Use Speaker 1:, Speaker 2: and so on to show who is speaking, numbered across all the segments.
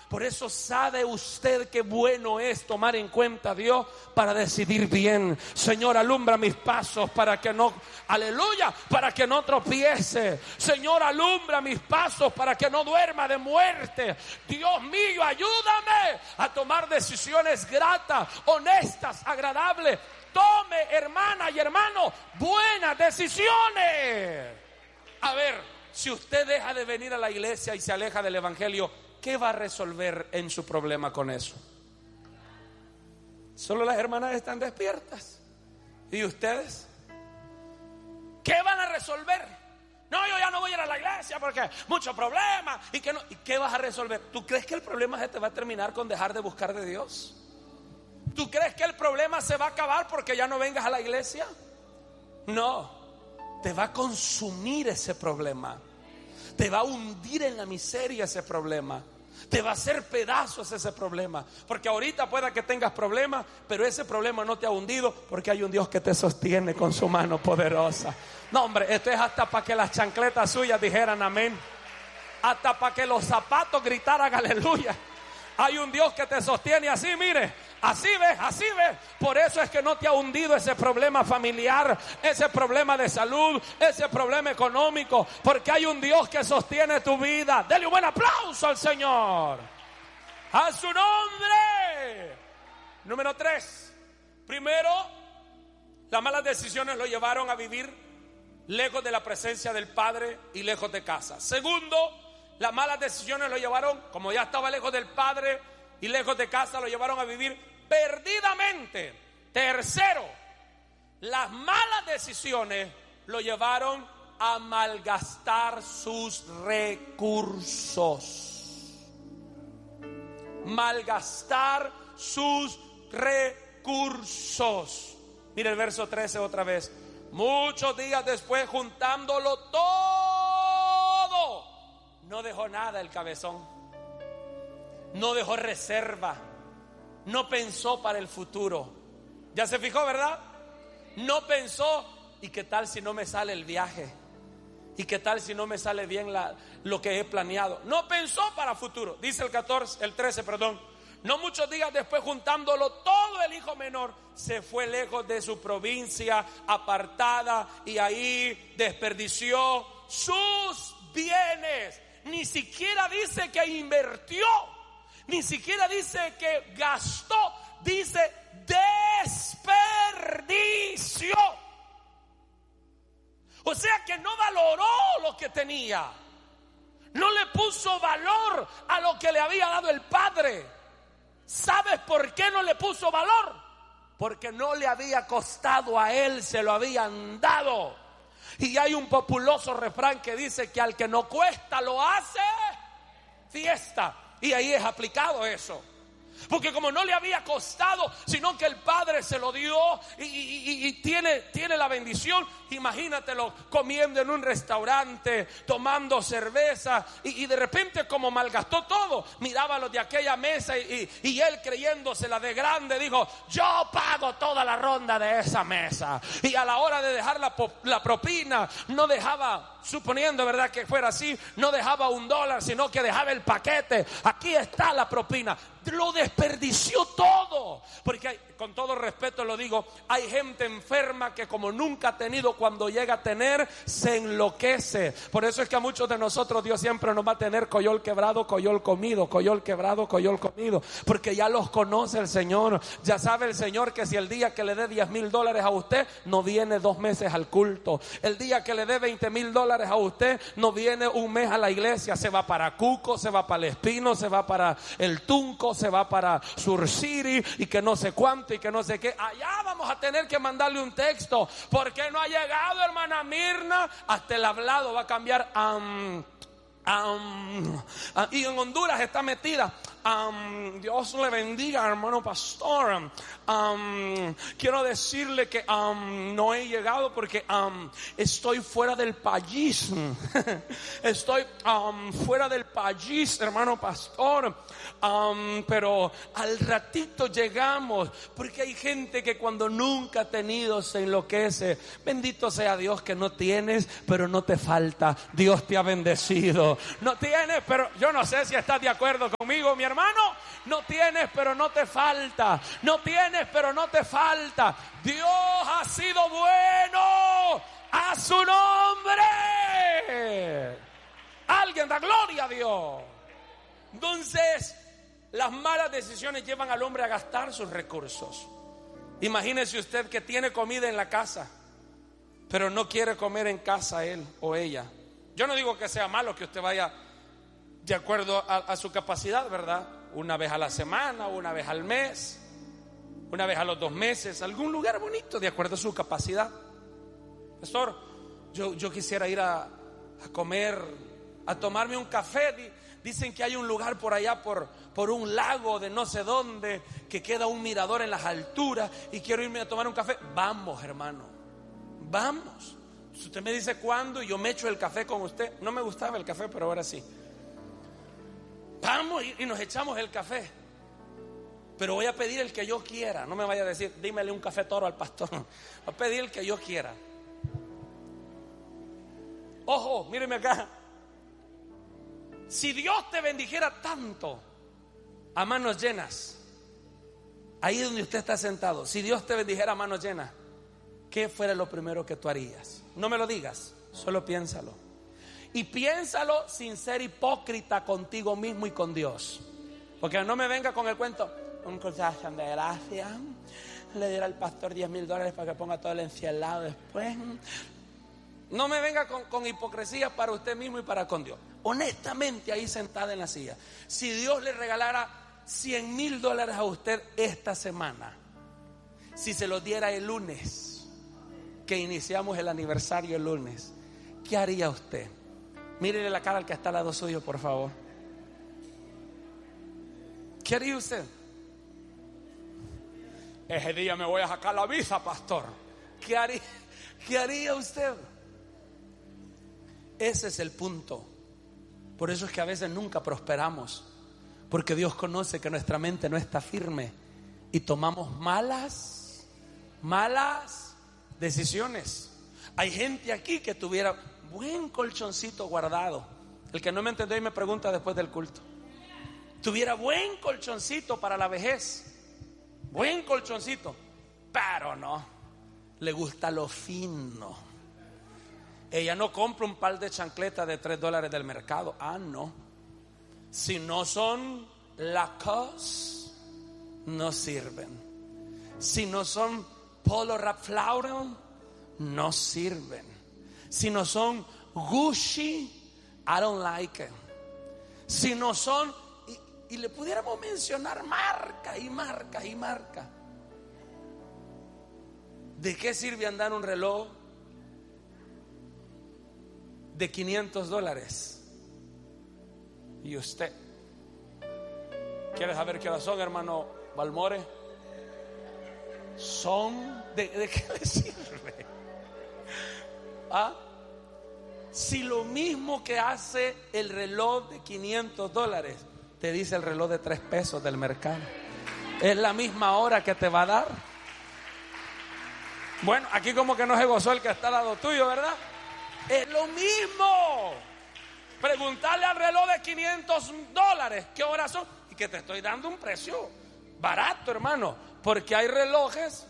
Speaker 1: Por eso sabe usted qué bueno es tomar en cuenta a Dios para decidir bien. Señor, alumbra mis pasos para que no, aleluya, para que no tropiece. Señor, alumbra mis pasos para que no duerma de muerte. Dios mío, ayúdame a tomar decisiones gratas, honestas, agradables. Tome, hermana y hermano, buenas decisiones. A ver, si usted deja de venir a la iglesia y se aleja del evangelio, ¿qué va a resolver en su problema con eso? Solo las hermanas están despiertas. ¿Y ustedes? ¿Qué van a resolver? No, yo ya no voy a ir a la iglesia porque mucho problema. ¿Y qué vas a resolver? ¿Tú crees que el problema se te va a terminar con dejar de buscar de Dios? ¿Tú crees que el problema se va a acabar porque ya no vengas a la iglesia? No, te va a consumir ese problema. Te va a hundir en la miseria ese problema. Te va a hacer pedazos ese problema. Porque ahorita pueda que tengas problemas, pero ese problema no te ha hundido, porque hay un Dios que te sostiene con su mano poderosa. No, hombre, esto es hasta para que las chancletas suyas dijeran amén. Hasta para que los zapatos gritaran aleluya. Hay un Dios que te sostiene así, mire. Así ves, así ves. Por eso es que no te ha hundido ese problema familiar, ese problema de salud, ese problema económico. Porque hay un Dios que sostiene tu vida. Dele un buen aplauso al Señor. A su nombre. Número 3. Primero, las malas decisiones lo llevaron a vivir lejos de la presencia del Padre y lejos de casa. Segundo, las malas decisiones lo llevaron, como ya estaba lejos del Padre y lejos de casa, lo llevaron a vivir perdidamente. Tercero, las malas decisiones lo llevaron a malgastar sus recursos. Malgastar sus recursos. Mire el verso 13 otra vez. Muchos días después, juntándolo todo, no dejó nada el cabezón. No dejó reserva. No pensó para el futuro. Ya se fijó, ¿verdad? No pensó, ¿y qué tal si no me sale el viaje? ¿Y qué tal si no me sale bien lo que he planeado? No pensó para futuro. Dice el 13. No muchos días después, juntándolo todo, el hijo menor se fue lejos de su provincia apartada y ahí desperdició sus bienes. Ni siquiera dice que invirtió. Ni siquiera dice que gastó, dice desperdició. O sea que no valoró lo que tenía. No le puso valor a lo que le había dado el Padre. ¿Sabes por qué no le puso valor? Porque no le había costado a él, se lo habían dado. Y hay un populoso refrán que dice que al que no cuesta lo hace fiesta. Y ahí es aplicado eso. Porque como no le había costado, sino que el Padre se lo dio y tiene la bendición. Imagínatelo comiendo en un restaurante, tomando cerveza y de repente, como malgastó todo, miraba a los de aquella mesa y él, creyéndosela de grande, dijo: yo pago toda la ronda de esa mesa. Y a la hora de dejar la propina, no dejaba, suponiendo, ¿verdad?, que fuera así, no dejaba $1, sino que dejaba el paquete. Aquí está la propina. Lo desperdició todo. Porque con todo respeto lo digo, hay gente enferma que como nunca ha tenido, cuando llega a tener, se enloquece. Por eso es que a muchos de nosotros Dios siempre nos va a tener coyol quebrado, coyol comido, coyol quebrado, coyol comido. Porque ya los conoce el Señor. Ya sabe el Señor que si el día que le dé $10,000 a usted, no viene 2 meses al culto. El día que le dé $20,000 a usted, no viene 1 mes a la iglesia. Se va para Cuco, se va para El Espino, se va para El Tunco, se va para Sur City y que no sé cuánto y que no sé qué. Allá vamos a tener que mandarle un texto. ¿Por qué no ha llegado, hermana Mirna? Hasta el hablado va a cambiar. Y en Honduras está metida. Dios le bendiga, hermano pastor. Quiero decirle que no he llegado porque estoy fuera del país. Estoy fuera del país, hermano pastor. Pero al ratito llegamos. Porque hay gente que cuando nunca ha tenido se enloquece. Bendito sea Dios que no tienes, pero no te falta. Dios te ha bendecido. No tienes, pero yo no sé si estás de acuerdo conmigo, mi hermano. hermano, no tienes, pero no te falta. No tienes, pero no te falta. Dios ha sido bueno a su nombre. Alguien da gloria a Dios. Entonces, las malas decisiones llevan al hombre a gastar sus recursos. Imagínese usted que tiene comida en la casa, pero no quiere comer en casa él o ella. Yo no digo que sea malo que usted vaya de acuerdo a su capacidad, ¿verdad? Una vez a la semana, una vez al mes, una vez a los 2 meses, algún lugar bonito de acuerdo a su capacidad. Pastor, yo quisiera ir a comer, a tomarme un café. Dicen que hay un lugar por allá, por un lago de no sé dónde, que queda un mirador en las alturas, y quiero irme a tomar un café. Vamos, hermano, vamos. Si usted me dice cuándo, yo me echo el café con usted. No me gustaba el café, pero ahora sí. Vamos y nos echamos el café. Pero voy a pedir el que yo quiera. No me vaya a decir, dímele un café Toro al pastor. Voy a pedir el que yo quiera. Ojo, míreme acá. Si Dios te bendijera tanto a manos llenas, ahí donde usted está sentado, si Dios te bendijera a manos llenas, ¿qué fuera lo primero que tú harías? No me lo digas, solo piénsalo. Y piénsalo sin ser hipócrita contigo mismo y con Dios. Porque no me venga con el cuento, un corazón de gracia, le diera al pastor $10,000 para que ponga todo el encielado después. No me venga con hipocresía para usted mismo y para con Dios. Honestamente, ahí sentada en la silla, si Dios le regalara $100,000 a usted esta semana, si se lo diera el lunes, que iniciamos el aniversario el lunes, ¿qué haría usted? Mírele la cara al que está al lado suyo, por favor. ¿Qué haría usted? Ese día me voy a sacar la visa, pastor. ¿Qué haría usted? Ese es el punto. Por eso es que a veces nunca prosperamos, porque Dios conoce que nuestra mente no está firme y tomamos malas decisiones. Hay gente aquí que tuviera buen colchoncito guardado. El que no me entendió y me pregunta después del culto. Tuviera buen colchoncito para la vejez, buen colchoncito, pero no, le gusta lo fino. Ella no compra un par de chancletas de $3 del mercado. No. Si no son Lacoste, no sirven. Si no son Polo Ralph Lauren, no sirven. Si no son Gucci, I don't like it. Si no son, y le pudiéramos mencionar marca y marca y marca. ¿De qué sirve andar un reloj de $500? ¿Y usted quiere saber qué horas son, hermano Balmore? Son ¿de qué le sirve? Si lo mismo que hace el reloj de $500 te dice el reloj de $3 del mercado, es la misma hora que te va a dar. Bueno, aquí como que no se gozó el que está al lado tuyo, ¿verdad? Es lo mismo. Preguntarle al reloj de $500 qué horas son, y que te estoy dando un precio barato, hermano, porque hay relojes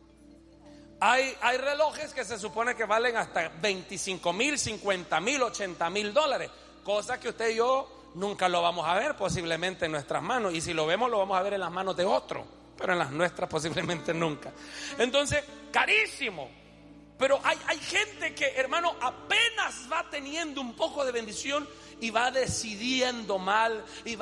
Speaker 1: que se supone que valen hasta $25,000, $50,000, $80,000, cosas que usted y yo nunca lo vamos a ver posiblemente en nuestras manos, y si lo vemos lo vamos a ver en las manos de otro, pero en las nuestras posiblemente nunca. Entonces, carísimo. Pero hay gente que, hermano, apenas va teniendo un poco de bendición y va decidiendo mal,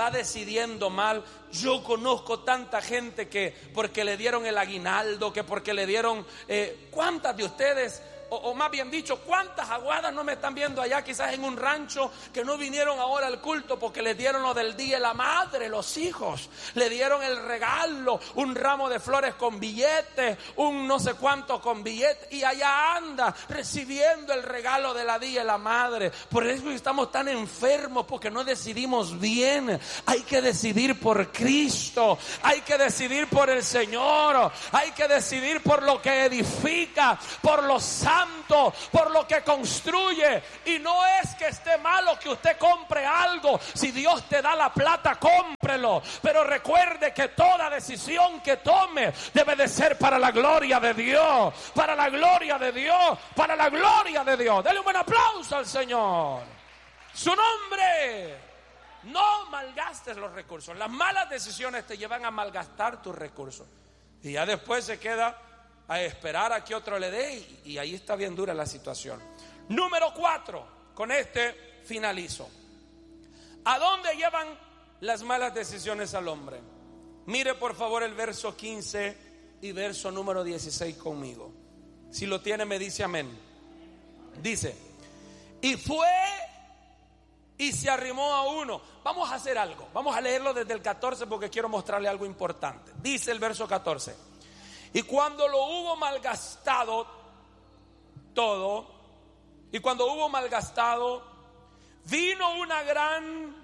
Speaker 1: Yo conozco tanta gente que porque le dieron el aguinaldo, que porque le dieron, ¿cuántas de ustedes, o más bien dicho, cuántas aguadas no me están viendo allá quizás en un rancho, que no vinieron ahora al culto porque les dieron lo del día de la madre, los hijos le dieron el regalo, un ramo de flores con billetes, un no sé cuánto con billetes, y allá anda recibiendo el regalo de la día de la madre? Por eso estamos tan enfermos, porque no decidimos bien. Hay que decidir por Cristo, hay que decidir por el Señor, hay que decidir por lo que edifica, por los santos, Santo por lo que construye. Y no es que esté malo que usted compre algo. Si Dios te da la plata, cómprelo. Pero recuerde que toda decisión que tome debe de ser para la gloria de Dios. Para la gloria de Dios. Para la gloria de Dios. Dele un buen aplauso al Señor. Su nombre. No malgastes los recursos. Las malas decisiones te llevan a malgastar tus recursos. Y ya después se queda a esperar a que otro le dé. Y ahí está bien dura la situación. Número 4. Con este finalizo. ¿A dónde llevan las malas decisiones al hombre? Mire por favor el verso 15 y verso número 16 conmigo. Si lo tiene me dice amén. Dice: y fue y se arrimó a uno. Vamos a hacer algo. Vamos a leerlo desde el 14 porque quiero mostrarle algo importante. Dice el verso 14: y cuando lo hubo malgastado todo, y cuando hubo malgastado, vino una gran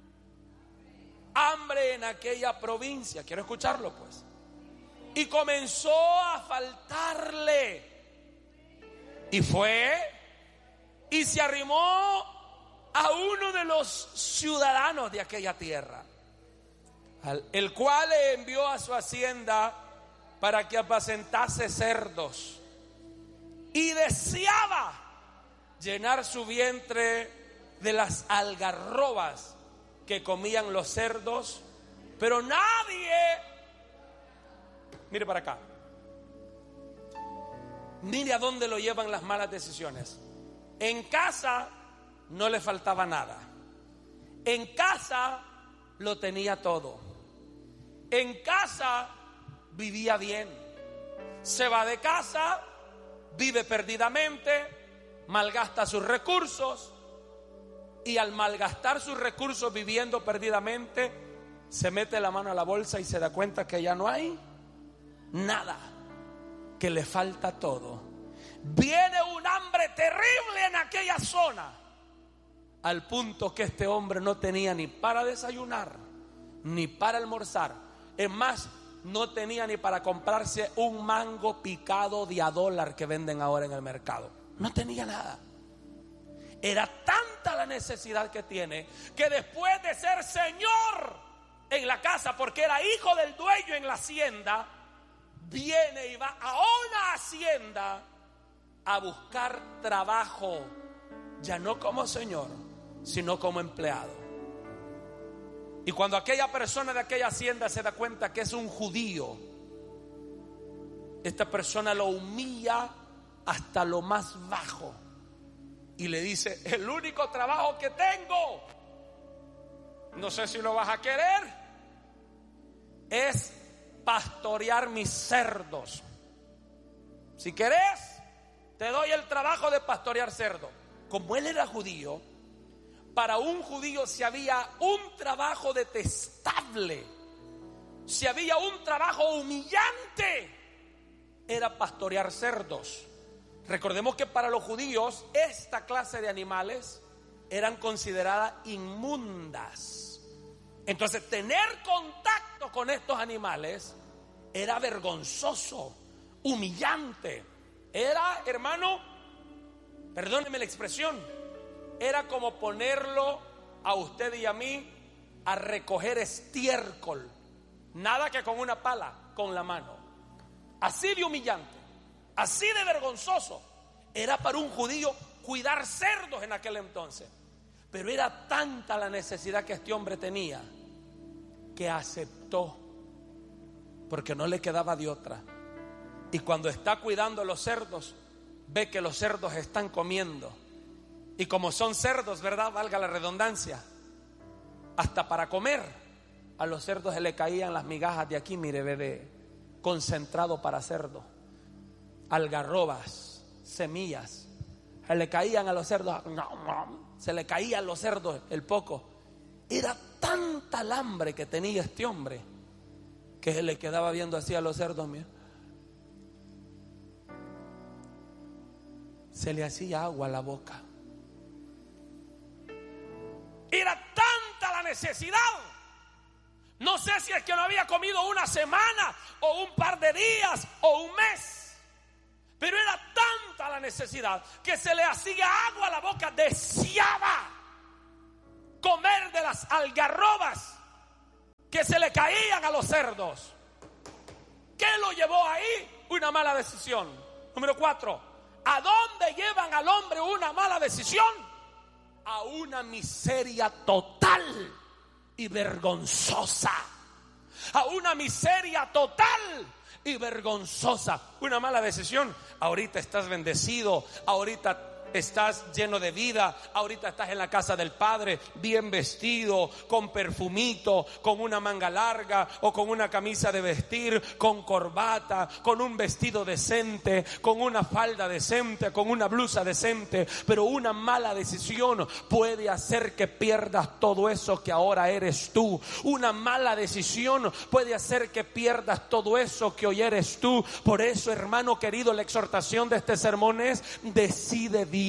Speaker 1: hambre en aquella provincia. Quiero escucharlo pues. Y comenzó a faltarle. Y fue y se arrimó a uno de los ciudadanos de aquella tierra, el cual le envió a su hacienda para que apacentase cerdos. Y deseaba llenar su vientre de las algarrobas que comían los cerdos, pero nadie, mire para acá, mire a dónde lo llevan las malas decisiones. En casa no le faltaba nada, en casa lo tenía todo, en casa vivía bien. Se va de casa, vive perdidamente, malgasta sus recursos. Y al malgastar sus recursos viviendo perdidamente, se mete la mano a la bolsa y se da cuenta que ya no hay nada, que le falta todo. Viene un hambre terrible en aquella zona, al punto que este hombre no tenía ni para desayunar, ni para almorzar. Es más, no tenía ni para comprarse un mango picado de $1 que venden ahora en el mercado. No tenía nada. Era tanta la necesidad que tiene, que después de ser señor en la casa, porque era hijo del dueño en la hacienda, viene y va a una hacienda a buscar trabajo, ya no como señor, sino como empleado. Y cuando aquella persona de aquella hacienda se da cuenta que es un judío, esta persona lo humilla hasta lo más bajo. Y le dice: el único trabajo que tengo, no sé si lo vas a querer, es pastorear mis cerdos. Si querés, te doy el trabajo de pastorear cerdos. Como él era judío, para un judío si había un trabajo detestable, si había un trabajo humillante, era pastorear cerdos. Recordemos que para los judíos esta clase de animales eran consideradas inmundas. Entonces tener contacto con estos animales era vergonzoso, humillante. Era, hermano, perdóneme la expresión, era como ponerlo a usted y a mí a recoger estiércol. Nada que con una pala, con la mano. Así de humillante. Así de vergonzoso era para un judío cuidar cerdos en aquel entonces. Pero era tanta la necesidad que este hombre tenía que aceptó, porque no le quedaba de otra. Y cuando está cuidando los cerdos, ve que los cerdos están comiendo. Y como son cerdos, ¿verdad? Valga la redundancia, hasta para comer a los cerdos se le caían las migajas de aquí, mire, bebé, concentrado para cerdo. Algarrobas, semillas, se le caían a los cerdos, se le caían a los cerdos el poco. Era tanta el hambre que tenía este hombre que se le quedaba viendo así a los cerdos, mira. Se le hacía agua a la boca. Era tanta la necesidad. No sé si es que no había comido una semana o un par de días o un mes, pero era tanta la necesidad que se le hacía agua a la boca. Deseaba comer de las algarrobas que se le caían a los cerdos. ¿Qué lo llevó ahí? Una mala decisión. Número 4. ¿A dónde llevan al hombre una mala decisión? A una miseria total y vergonzosa. A una miseria total y vergonzosa. Una mala decisión. Ahorita estás bendecido, ahorita estás lleno de vida, ahorita estás en la casa del Padre, bien vestido, con perfumito, con una manga larga o con una camisa de vestir, con corbata, con un vestido decente, con una falda decente, con una blusa decente. Pero una mala decisión puede hacer que pierdas todo eso que ahora eres tú. Una mala decisión puede hacer que pierdas todo eso que hoy eres tú. Por eso, hermano querido, la exhortación de este sermón es: decide bien.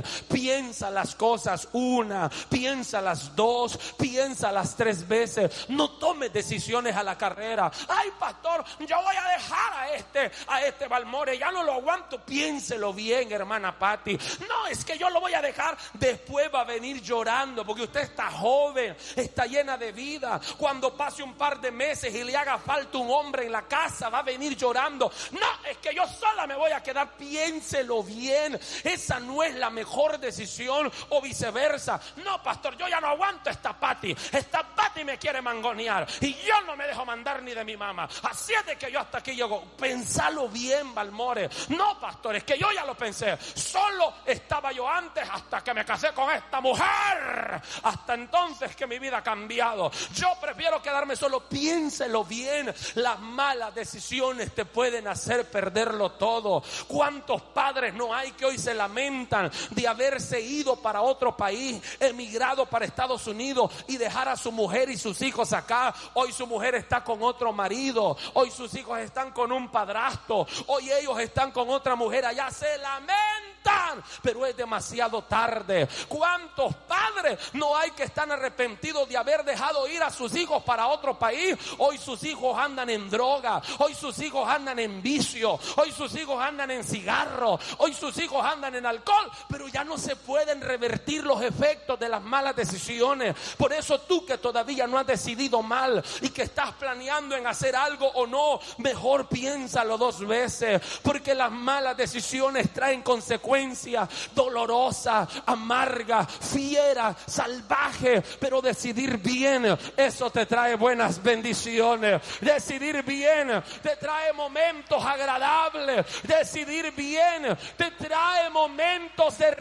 Speaker 1: Piensa las cosas una, piensa las dos, piensa las 3 veces. No tomes decisiones a la carrera. Ay, pastor, yo voy a dejar a este Balmore, ya no lo aguanto. Piénselo bien, hermana Patti. No, es que yo lo voy a dejar. Después va a venir llorando porque usted está joven, está llena de vida. Cuando pase un par de meses y le haga falta un hombre en la casa, va a venir llorando. No, es que yo sola me voy a quedar. Piénselo bien. Esa no es la mejor decisión, o viceversa. No, pastor, yo ya no aguanto esta Patti. Esta Patti me quiere mangonear y yo no me dejo mandar ni de mi mamá. Así es de que yo hasta aquí llego. Pensalo bien, Balmore. No, pastor, es que yo ya lo pensé. Solo estaba yo antes hasta que me casé con esta mujer. Hasta entonces que mi vida ha cambiado. Yo prefiero quedarme solo. Piénselo bien. Las malas decisiones te pueden hacer perderlo todo. ¿Cuántos padres no hay que hoy se lamentan de haberse ido para otro país, emigrado para Estados Unidos y dejar a su mujer y sus hijos acá? Hoy su mujer está con otro marido, hoy sus hijos están con un padrastro, hoy ellos están con otra mujer allá. Se lamentan, pero es demasiado tarde. ¿Cuántos padres no hay que están arrepentidos de haber dejado ir a sus hijos para otro país? Hoy sus hijos andan en droga, hoy sus hijos andan en vicio, hoy sus hijos andan en cigarro, hoy sus hijos andan en alcohol, pero ya no se pueden revertir los efectos de las malas decisiones. Por eso tú que todavía no has decidido mal y que estás planeando en hacer algo o no, mejor piénsalo 2 veces, porque las malas decisiones traen consecuencias dolorosas, amargas, fieras, salvajes. Pero decidir bien, eso te trae buenas bendiciones. Decidir bien te trae momentos agradables. Decidir bien te trae momentos de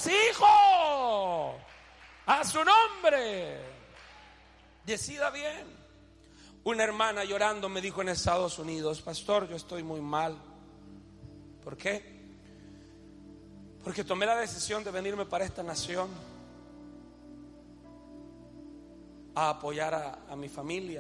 Speaker 1: regocijo. A su nombre. Decida bien. Una hermana llorando me dijo en Estados Unidos: pastor, yo estoy muy mal. ¿Por qué? Porque tomé la decisión de venirme para esta nación a apoyar a mi familia.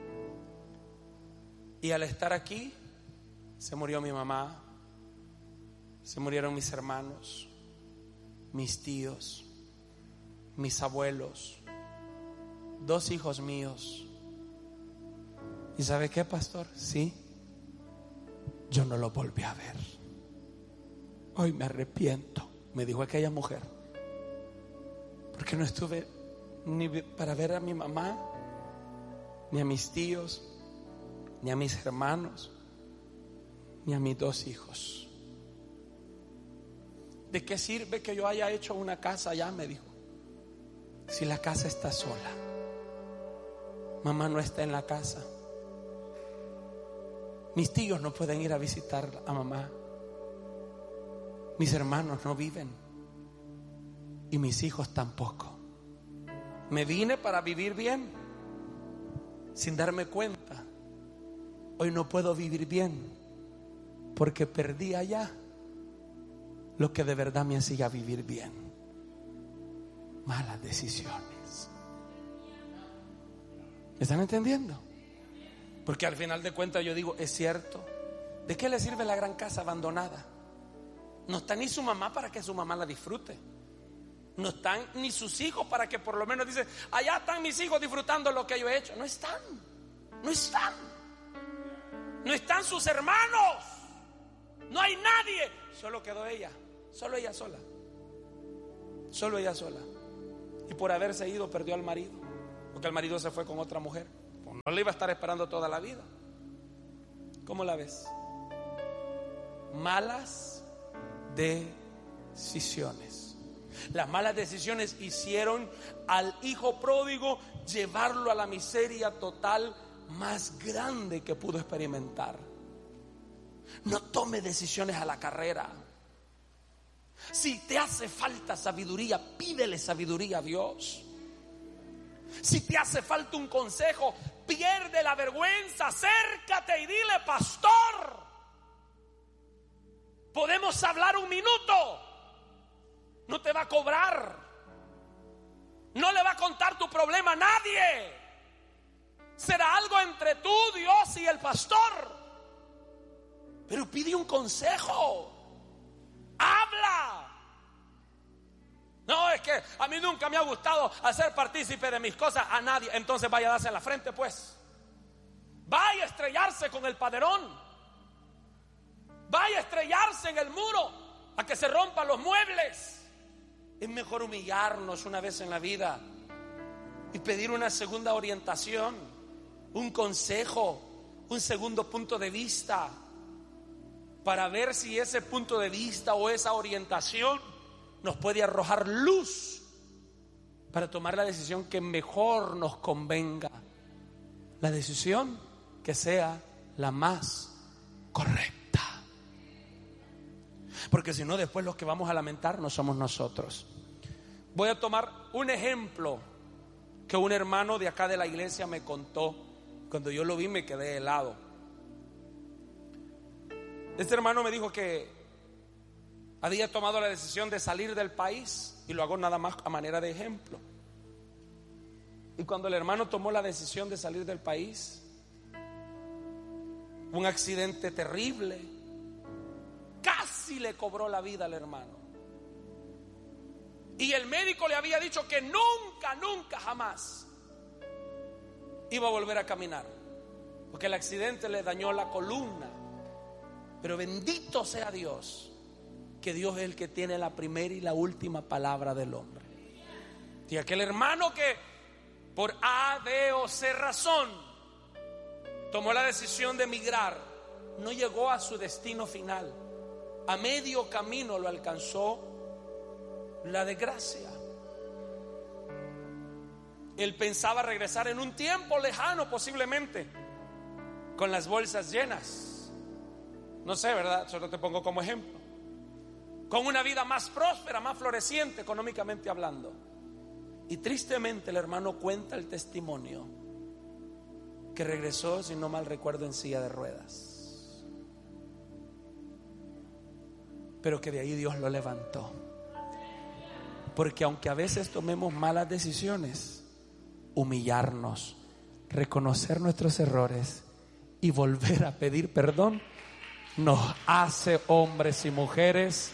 Speaker 1: Y al estar aquí, se murió mi mamá, se murieron mis hermanos, mis tíos, mis abuelos, 2 hijos míos. ¿Y sabe qué, pastor? Sí, yo no lo volví a ver. Hoy me arrepiento, me dijo aquella mujer, porque no estuve ni para ver a mi mamá, ni a mis tíos, ni a mis hermanos, ni a mis 2 hijos. ¿De qué sirve que yo haya hecho una casa allá? Me dijo, si la casa está sola. Mamá no está en la casa. Mis tíos no pueden ir a visitar a mamá. Mis hermanos no viven. Y mis hijos tampoco. Me vine para vivir bien, sin darme cuenta. Hoy no puedo vivir bien, porque perdí allá lo que de verdad me hacía vivir bien. Malas decisiones. ¿Me están entendiendo? Porque al final de cuentas yo digo, es cierto. ¿De qué le sirve la gran casa abandonada? No está ni su mamá para que su mamá la disfrute. No están ni sus hijos para que por lo menos dicen, allá están mis hijos disfrutando lo que yo he hecho. No están. No están. No están sus hermanos. No hay nadie. Solo quedó ella. Solo ella sola. Solo ella sola. Y por haberse ido perdió al marido, porque el marido se fue con otra mujer. Pues no le iba a estar esperando toda la vida. ¿Cómo la ves? Malas decisiones. Las malas decisiones hicieron al hijo pródigo llevarlo a la miseria total más grande que pudo experimentar. No tome decisiones a la carrera. Si te hace falta sabiduría, pídele sabiduría a Dios. Si te hace falta un consejo, pierde la vergüenza, acércate y dile: pastor, podemos hablar un minuto. No te va a cobrar, no le va a contar tu problema a nadie. Será algo entre tú, Dios y el pastor. Pero pide un consejo. Habla. No, es que a mí nunca me ha gustado hacer partícipe de mis cosas a nadie. Entonces vaya a darse en la frente, pues. Vaya a estrellarse con el paderón. Vaya a estrellarse en el muro, a que se rompan los muebles. Es mejor humillarnos una vez en la vida y pedir una segunda orientación, un consejo, un segundo punto de vista, para ver si ese punto de vista o esa orientación nos puede arrojar luz para tomar la decisión que mejor nos convenga, la decisión que sea la más correcta. Porque si no, después los que vamos a lamentar no somos nosotros. Voy a tomar un ejemplo que un hermano de acá de la iglesia me contó. Cuando yo lo vi me quedé helado. Este hermano me dijo que había tomado la decisión de salir del país, y lo hago nada más a manera de ejemplo. Y cuando el hermano tomó la decisión de salir del país, un accidente terrible casi le cobró la vida al hermano. Y el médico le había dicho que nunca jamás iba a volver a caminar, porque el accidente le dañó la columna. Pero bendito sea Dios, que Dios es el que tiene la primera y la última palabra del hombre. Y aquel hermano que por A, B o C razón tomó la decisión de emigrar, no llegó a su destino final. A medio camino lo alcanzó la desgracia. Él pensaba regresar en un tiempo lejano, posiblemente con las bolsas llenas. No sé, ¿verdad? Solo te pongo como ejemplo. Con una vida más próspera, más floreciente económicamente hablando. Y tristemente el hermano cuenta el testimonio que regresó, si no mal recuerdo, en silla de ruedas. Pero que de ahí Dios lo levantó. Porque aunque a veces tomemos malas decisiones, humillarnos, reconocer nuestros errores y volver a pedir perdón nos hace hombres y mujeres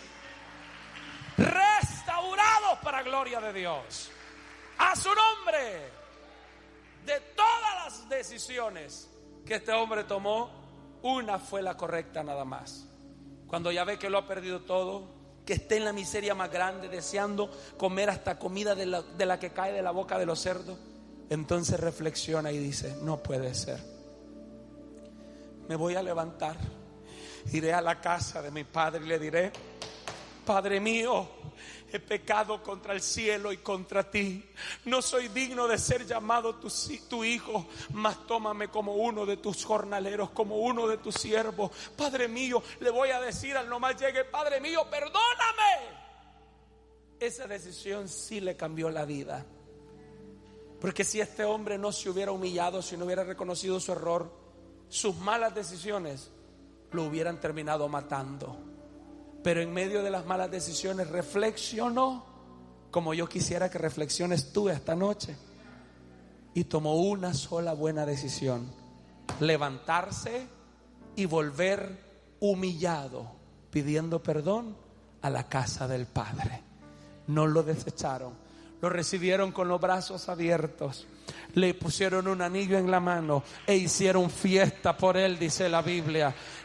Speaker 1: restaurados para gloria de Dios. A su nombre. De todas las decisiones que este hombre tomó, una fue la correcta nada más. Cuando ya ve que lo ha perdido todo, que esté en la miseria más grande, deseando comer hasta comida de la que cae de la boca de los cerdos, entonces reflexiona y dice: no puede ser. Me voy a levantar, iré a la casa de mi padre y le diré: Padre mío, he pecado contra el cielo y contra ti. No soy digno de ser llamado tu hijo, mas tómame como uno de tus jornaleros, como uno de tus siervos. Padre mío, le voy a decir al nomás llegue: Padre mío, perdóname. Esa decisión sí le cambió la vida. Porque si este hombre no se hubiera humillado, si no hubiera reconocido su error, sus malas decisiones lo hubieran terminado matando. Pero en medio de las malas decisiones reflexionó, como yo quisiera que reflexiones tú esta noche, y tomó una sola buena decisión: levantarse y volver humillado, pidiendo perdón a la casa del Padre. No lo desecharon, lo recibieron con los brazos abiertos, le pusieron un anillo en la mano e hicieron fiesta por él, dice la Biblia.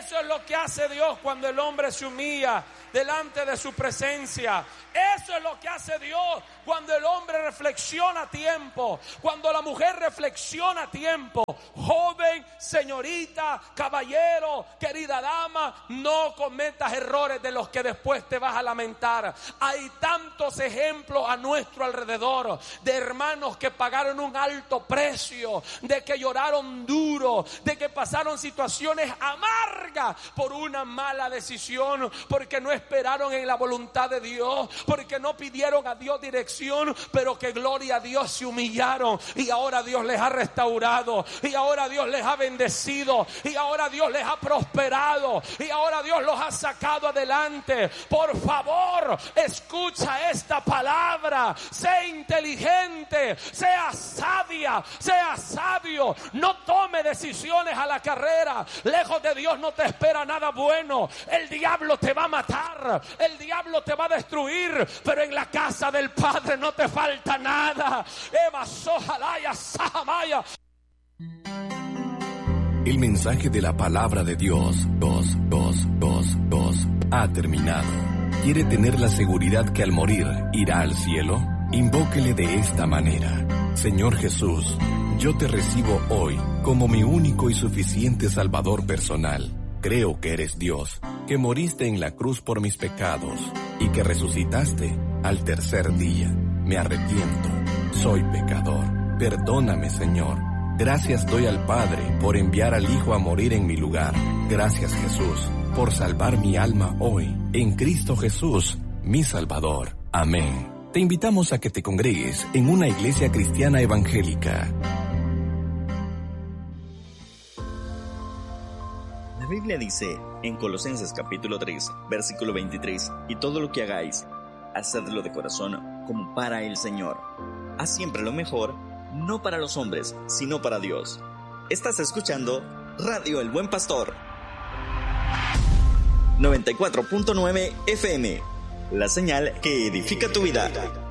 Speaker 1: Eso es lo que hace Dios cuando el hombre se humilla delante de su presencia. Eso es lo que hace Dios cuando el hombre reflexiona a tiempo, cuando la mujer reflexiona a tiempo. Joven, señorita, caballero, querida dama, no cometas errores de los que después te vas a lamentar. Hay tantos ejemplos a nuestro alrededor de hermanos que pagaron un alto precio, de que lloraron duro, de que pasaron situaciones amargas por una mala decisión, porque no esperaron en la voluntad de Dios, porque no pidieron a Dios dirección, pero que gloria a Dios se humillaron y ahora Dios les ha restaurado, y ahora Dios les ha bendecido, y ahora Dios les ha prosperado, y ahora Dios los ha sacado adelante. Por favor, escucha esta palabra, sé inteligente, sea sabia, sea sabio, no tome decisiones a la carrera. Lejos de Dios no te espera nada bueno. El diablo te va a matar, el diablo te va a destruir, pero en la casa del Padre no te falta nada.
Speaker 2: El mensaje de la palabra de Dios ha terminado. ¿Quiere tener la seguridad que al morir irá al cielo? Invóquele de esta manera: Señor Jesús, yo te recibo hoy como mi único y suficiente Salvador personal. Creo que eres Dios, que moriste en la cruz por mis pecados y que resucitaste al tercer día. Me arrepiento, soy pecador. Perdóname, Señor. Gracias doy al Padre por enviar al Hijo a morir en mi lugar. Gracias, Jesús, por salvar mi alma hoy, en Cristo Jesús, mi Salvador. Amén. Te invitamos a que te congregues en una iglesia cristiana evangélica.
Speaker 3: La Biblia dice en Colosenses capítulo 3, versículo 23, y todo lo que hagáis, hacedlo de corazón como para el Señor. Haz siempre lo mejor, no para los hombres, sino para Dios. Estás escuchando Radio El Buen Pastor 94.9 FM, la señal que edifica tu vida.